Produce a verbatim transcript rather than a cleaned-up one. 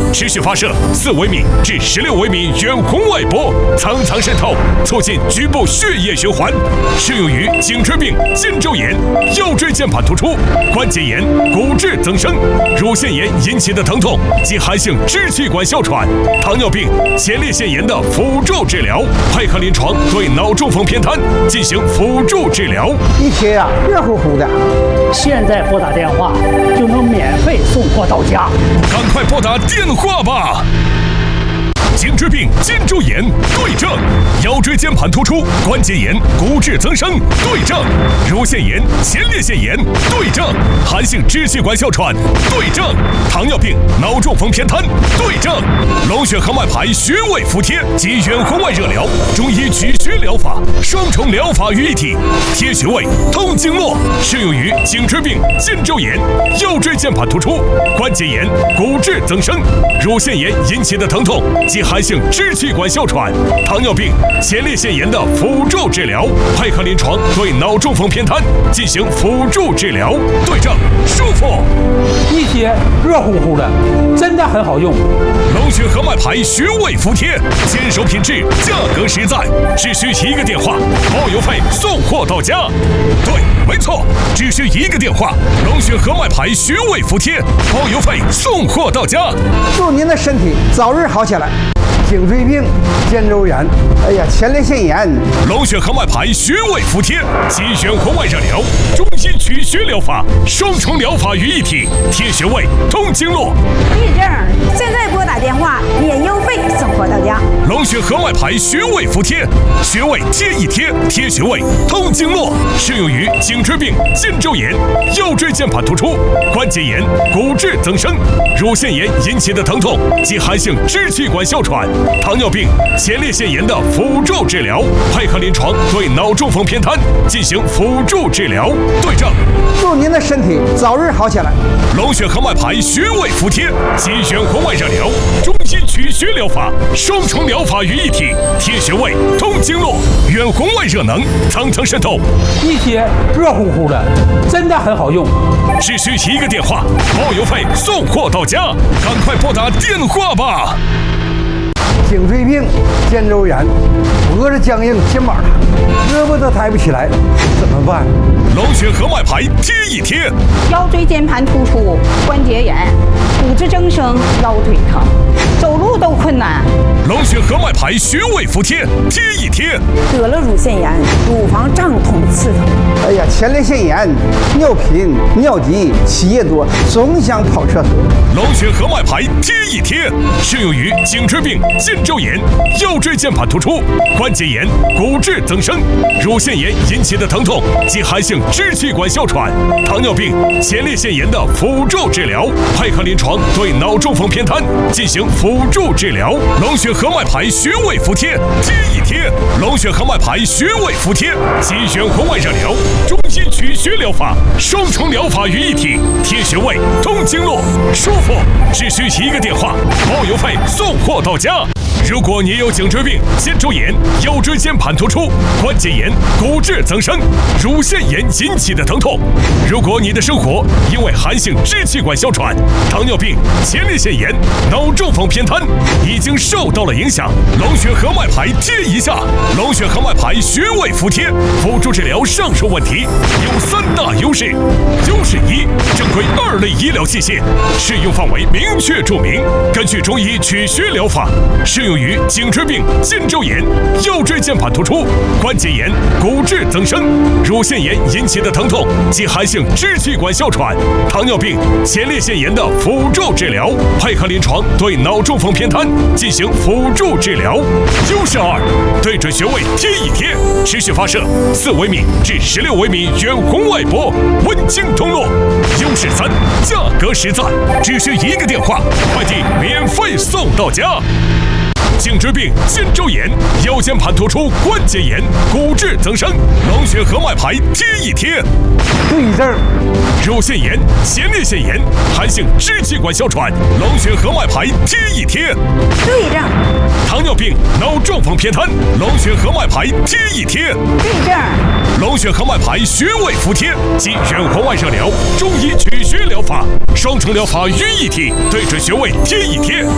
持续发射四微米至十六微米远红外波，层层渗透，促进局部血液循环，适用于颈椎病、肩周炎、腰椎间盘突出、关节炎、骨质增生、乳腺炎引起的疼痛及寒性支气管哮喘、糖尿病、前列腺炎的辅助治疗，配合临床对脑中风偏瘫进行辅助治疗。 一贴呀、啊，热乎乎的。 现在拨打电话就能免费送货到家， 赶快拨打电话吧！颈椎病、肩周炎对症，腰椎间盘突出、关节炎、骨质增生对症，乳腺炎、前列腺炎对症，寒性支气管哮喘对症，糖尿病、脑中风偏瘫对症，龙血和脉牌穴位服帖及远红外热疗，中医取穴疗法，双重疗法于一体，贴穴位、通经络，适用于颈椎病、肩周炎、腰椎间盘突出、关节炎、骨质增生、乳腺炎引起的疼痛及寒性支气管哮喘、糖尿病、前列腺炎的辅助治疗，配合临床对脑中风偏瘫进行辅助治疗，对症舒服， 一贴热乎乎的，真的很好用。 龙血和脉牌穴位服帖，坚守品质，价格实在，只需一个电话，包邮费送货到家。对，没错，只需一个电话，龙血和脉牌穴位服帖，包邮费送货到家。 祝您的身体早日好起来。颈椎病、肩周炎，哎呀，前列腺炎， 龙血和脉牌穴位服帖及远红外热疗，中医取穴疗法，双重疗法于一体，贴穴位、通经络。 对症，现在拨打电话，免邮费送货到家。 龙血和脉牌穴位服帖，穴位贴一贴，贴穴位，通经络，适用于颈椎病、肩周炎、腰椎间盘突出、关节炎、骨质增生、乳腺炎引起的疼痛及寒性支气管哮喘、糖尿病、前列腺炎的辅助治疗，配合临床对脑中风偏瘫进行辅助治疗，对症。 祝您的身体早日好起来。 龙血和脉牌穴位服帖及远红外热疗，中医取穴疗法，双重疗法于一体，贴穴位、通经络，远红外热能层层渗透， 一贴热乎乎的，真的很好用。 只需一个电话，包邮费送货到家，赶快拨打电话吧！ 颈椎病、肩周炎，脖子僵硬、肩膀疼，胳膊都抬不起来，怎么办？ 龙血和脉牌贴一贴， 腰椎间盘突出、关节炎、骨质增生、腰腿疼，走路都困难。 龙血和脉牌穴位服帖贴一贴， 得了乳腺炎，乳房胀痛刺痛。 哎呀，前列腺炎、尿频、尿急，起夜多，总想跑厕所。 龙血和脉牌贴一贴，适用于颈椎病、肩周炎、腰椎间盘突出、关节炎、骨质增生、乳腺炎引起的疼痛及寒性支气管哮喘、糖尿病、前列腺炎的辅助治疗，配合临床对脑中风偏瘫进行辅助治疗。龙血和脉牌穴位服帖贴一贴，龙血和脉牌穴位服帖及远红外热疗，中医取穴疗法，双重疗法于一体，贴穴位、通经络，舒服，只需一个电话，包邮费送货到家。如果你有颈椎病、肩周炎、腰椎间盘突出、关节炎、骨质增生、乳腺炎引起的疼痛；如果你的生活因为寒性支气管哮喘、糖尿病、前列腺炎、脑中风偏瘫已经受到了影响，龙血和脉牌贴一下，龙血和脉牌穴位服帖，辅助治疗上述问题，有三大优势。优势一，正规二类医疗器械，适用范围明确注明，根据中医取穴疗法，适用于颈椎病、肩周炎、腰椎间盘突出、关节炎、骨质增生、乳腺炎引起的疼痛及寒性支气管哮喘、糖尿病、前列腺炎的辅助治疗，配合临床对脑中风偏瘫进行辅助治疗。优势二，对准穴位贴一贴，持续发射四微米至十六微米远红外波，温经通络。优势三，价格实在，只需一个电话，快递免费送到家。颈椎病、肩周炎、腰间盘突出、关节炎、骨质增生，龙血和脉牌贴一贴。 对症。 乳腺炎、前列腺炎、寒性支气管哮喘，龙血和脉牌贴一贴。 对症。 糖尿病、脑中风偏瘫，龙血和脉牌贴一贴。 对症。 龙血和脉牌穴位服帖及远红外热疗，中医取穴疗法，双重疗法于一体，对准穴位贴一贴，